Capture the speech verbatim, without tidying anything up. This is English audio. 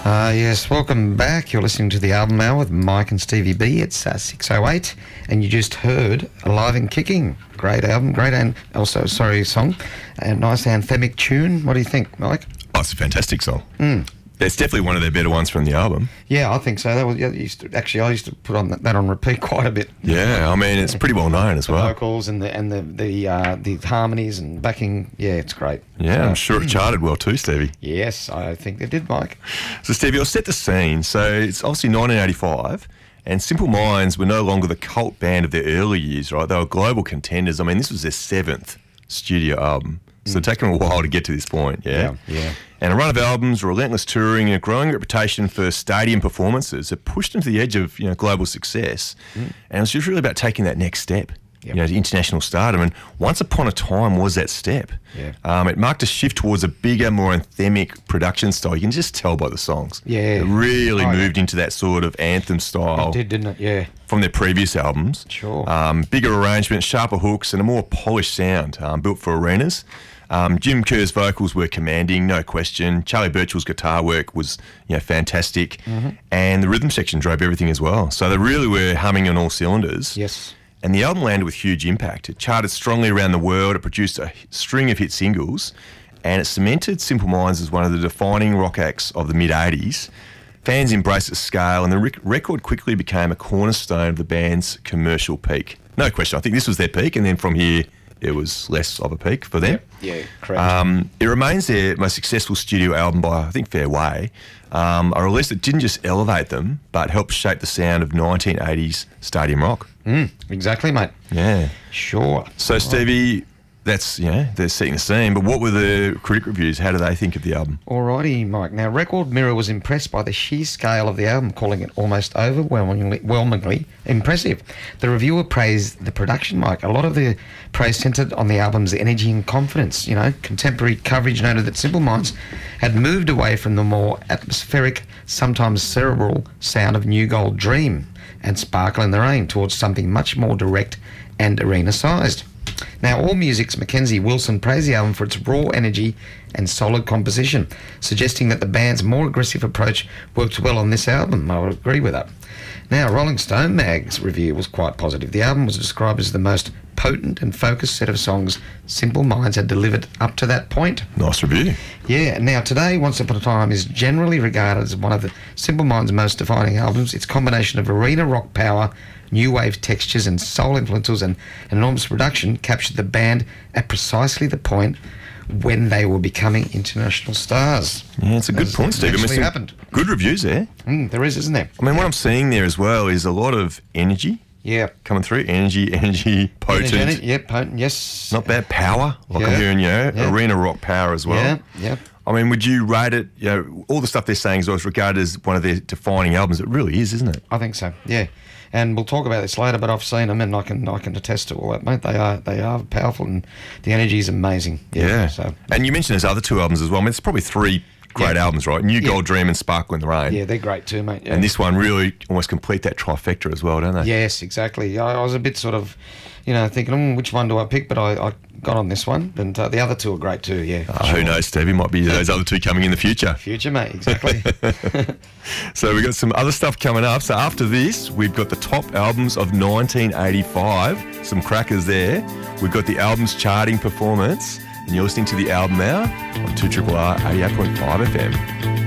Uh, yes, welcome back. You're listening to the Album Hour with Mike and Stevie B. It's uh, six oh eight, and you just heard Alive and Kicking. Great album, great and also, sorry, song. A nice anthemic tune. What do you think, Mike? Oh, it's a fantastic song. Mm. It's definitely one of their better ones from the album. Yeah, I think so. That was yeah, used to, actually I used to put on that, that on repeat quite a bit. Yeah, I mean it's pretty well known as the well. Vocals and the and the the uh, the harmonies and backing. Yeah, it's great. Yeah, so, I'm sure it charted well too, Stevie. Yes, I think it did, Mike. So Stevie, I'll set the scene. So it's obviously nineteen eighty-five, and Simple Minds were no longer the cult band of their early years, right? They were global contenders. I mean, this was their seventh studio album. So it's taken them a while to get to this point, yeah? Yeah, yeah. And a run of albums, relentless touring, and a growing reputation for stadium performances have pushed them to the edge of you know global success. Mm. And it was just really about taking that next step, yep. you know, to international stardom. And Once Upon a Time was that step. Yeah. Um, it marked a shift towards a bigger, more anthemic production style. You can just tell by the songs. Yeah. It really oh, moved yeah. into that sort of anthem style. It did, didn't it? Yeah. From their previous albums. Sure. Um, bigger arrangements, sharper hooks, and a more polished sound um, built for arenas. Um, Jim Kerr's vocals were commanding, no question. Charlie Birchall's guitar work was, you know, fantastic, mm-hmm. and the rhythm section drove everything as well. So they really were humming on all cylinders. Yes. And the album landed with huge impact. It charted strongly around the world. It produced a string of hit singles, and it cemented Simple Minds as one of the defining rock acts of the mid eighties. Fans embraced its scale, and the rec- record quickly became a cornerstone of the band's commercial peak. No question. I think this was their peak, and then from here, it was less of a peak for them. Yeah, yeah, correct. Um, it remains their most successful studio album by, I think, fair way. Um, a release that didn't just elevate them, but helped shape the sound of nineteen eighties stadium rock. Mm, exactly, mate. Yeah. Sure. So, Stevie, that's, you know, they're setting the scene, but what were the critic reviews? How do they think of the album? Alrighty, Mike. Now, Record Mirror was impressed by the sheer scale of the album, calling it almost overwhelmingly overwhelmingly impressive. The reviewer praised the production, Mike. A lot of the praise centred on the album's energy and confidence. You know, contemporary coverage noted that Simple Minds had moved away from the more atmospheric, sometimes cerebral sound of New Gold Dream and Sparkle in the Rain towards something much more direct and arena-sized. Now, AllMusic's Mackenzie Wilson praised the album for its raw energy and solid composition, suggesting that the band's more aggressive approach worked well on this album. I would agree with that. Now, Rolling Stone mag's review was quite positive. The album was described as the most potent and focused set of songs Simple Minds had delivered up to that point. Nice review. Yeah, now today, Once Upon a Time is generally regarded as one of the Simple Minds' most defining albums. Its combination of arena rock power, new wave textures and soul influences and enormous production captured the band at precisely the point when they were becoming international stars. Yeah, it's a good As point, Steve. I mean, some happened. good reviews there. Mm, there is, isn't there? I mean, what I'm seeing there as well is a lot of energy Yeah. coming through. Energy, energy, potent. Energetic, yeah, potent, yes. Not bad. Power, like Yeah. I'm hearing, you know, Yeah. arena rock power as well. Yeah, yeah. I mean, would you rate it, you know, all the stuff they're saying is always regarded as one of their defining albums. It really is, isn't it? I think so, yeah. And we'll talk about this later, but I've seen them and I can I can attest to all that, mate. They are they are powerful and the energy is amazing. Yeah. Yeah. So And you mentioned there's other two albums as well. I mean, it's probably three great Yeah. albums, right? New Yeah. Gold Dream and Sparkle in the Rain. yeah, they're great too, mate. Yeah. And this one really almost complete that trifecta as well, don't they? Yes, exactly. I, I was a bit sort of, you know, thinking, mm, which one do I pick? But I, I got on this one, and uh, the other two are great too. Yeah. Oh, who knows, Stevie? Might be those other two coming in the future. Future, mate. Exactly. So we've got some other stuff coming up. So after this, we've got the top albums of nineteen eighty-five. Some crackers there. We've got the album's charting performance. And you're listening to the Album Hour on two R R R eighty-eight point five F M.